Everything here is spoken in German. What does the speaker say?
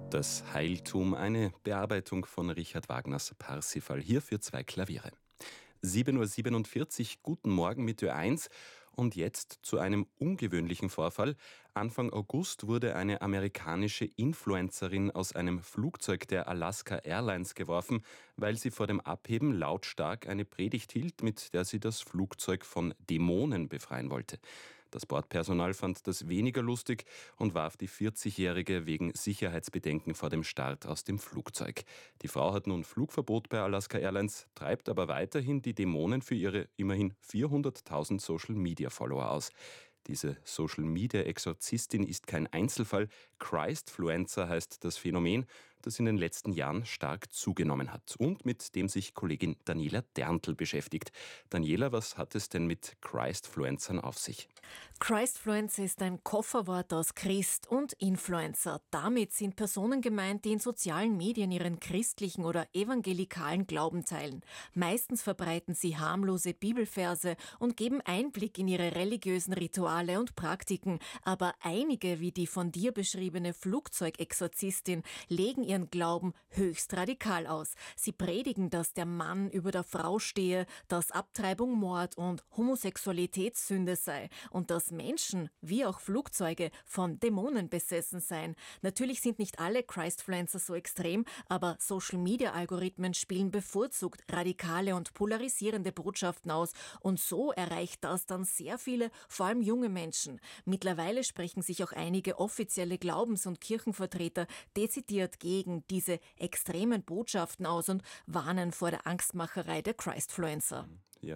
Das Heiltum, eine Bearbeitung von Richard Wagners Parsifal, hier für zwei Klaviere. 7:47 Uhr, guten Morgen mit Ö1 und jetzt zu einem ungewöhnlichen Vorfall. Anfang August wurde eine amerikanische Influencerin aus einem Flugzeug der Alaska Airlines geworfen, weil sie vor dem Abheben lautstark eine Predigt hielt, mit der sie das Flugzeug von Dämonen befreien wollte. Das Bordpersonal fand das weniger lustig und warf die 40-Jährige wegen Sicherheitsbedenken vor dem Start aus dem Flugzeug. Die Frau hat nun Flugverbot bei Alaska Airlines, treibt aber weiterhin die Dämonen für ihre immerhin 400.000 Social-Media-Follower aus. Diese Social-Media-Exorzistin ist kein Einzelfall. Christfluencer heißt das Phänomen, das in den letzten Jahren stark zugenommen hat und mit dem sich Kollegin Daniela Derntl beschäftigt. Daniela, was hat es denn mit Christfluencern auf sich? Christfluencer ist ein Kofferwort aus Christ und Influencer. Damit sind Personen gemeint, die in sozialen Medien ihren christlichen oder evangelikalen Glauben teilen. Meistens verbreiten sie harmlose Bibelverse und geben Einblick in ihre religiösen Rituale und Praktiken. Aber einige, wie die von dir beschriebene Flugzeugexorzistin, legen ihren Glauben höchst radikal aus. Sie predigen, dass der Mann über der Frau stehe, dass Abtreibung Mord und Homosexualität Sünde sei und dass Menschen, wie auch Flugzeuge, von Dämonen besessen seien. Natürlich sind nicht alle Christfluencer so extrem, aber Social-Media-Algorithmen spielen bevorzugt radikale und polarisierende Botschaften aus und so erreicht das dann sehr viele, vor allem junge Menschen. Mittlerweile sprechen sich auch einige offizielle Glaubens- und Kirchenvertreter dezidiert gegen diese extremen Botschaften aus und warnen vor der Angstmacherei der Christfluencer.